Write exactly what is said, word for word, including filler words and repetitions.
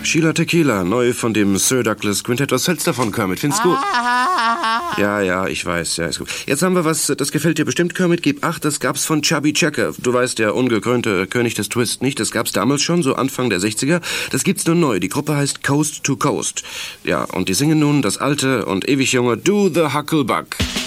Sheila Tequila, neu von dem Sir Douglas Quintett. Was hältst du davon, Kermit? Find's gut? Ja, ja, ich weiß. Ja, ist gut. Jetzt haben wir was, das gefällt dir bestimmt, Kermit. Gib acht, das gab's von Chubby Checker. Du weißt, der ungekrönte König des Twist nicht. Das gab's damals schon, so Anfang der sechziger. Das gibt's nur neu. Die Gruppe heißt Coast to Coast. Ja, und die singen nun das alte und ewig junge Do the Hucklebuck.